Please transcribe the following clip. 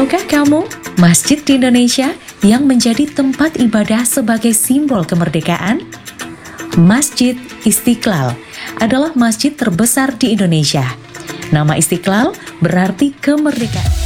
Tahukah kamu, masjid di Indonesia yang menjadi tempat ibadah sebagai simbol kemerdekaan? Masjid Istiqlal adalah masjid terbesar di Indonesia. Nama Istiqlal berarti kemerdekaan.